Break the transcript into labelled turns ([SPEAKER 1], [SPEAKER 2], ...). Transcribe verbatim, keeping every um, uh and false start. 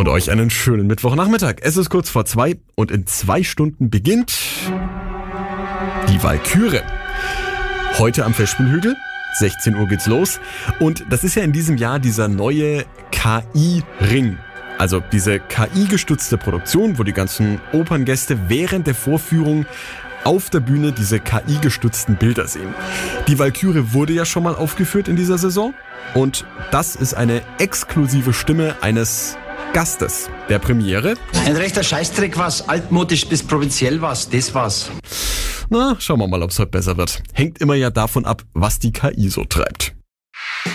[SPEAKER 1] Und euch einen schönen Mittwochnachmittag. Es ist kurz vor zwei und in zwei Stunden beginnt die Walküre. Heute am Festspielhügel, sechzehn Uhr geht's los. Und das ist ja in diesem Jahr dieser neue K I-Ring. Also diese K I-gestützte Produktion, wo die ganzen Operngäste während der Vorführung auf der Bühne diese K I-gestützten Bilder sehen. Die Walküre wurde ja schon mal aufgeführt in dieser Saison. Und das ist eine exklusive Stimme eines Gastes der Premiere.
[SPEAKER 2] Ein rechter Scheißdreck was, altmodisch bis provinziell was, das war's.
[SPEAKER 1] Na, schauen wir mal, ob es heute besser wird. Hängt immer ja davon ab, was die K I so treibt.